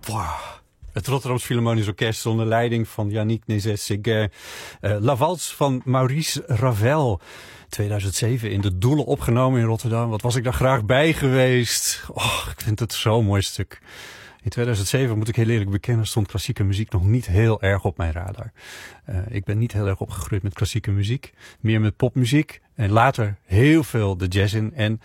Het Rotterdams Philharmonisch Orkest onder leiding van Yannick Nézet-Séguin. La Valse van Maurice Ravel. 2007 in de Doelen opgenomen in Rotterdam. Wat was ik daar graag bij geweest. Ik vind het zo'n mooi stuk. In 2007, moet ik heel eerlijk bekennen, stond klassieke muziek nog niet heel erg op mijn radar. Ik ben niet heel erg opgegroeid met klassieke muziek. Meer met popmuziek. En later heel veel de jazz in. En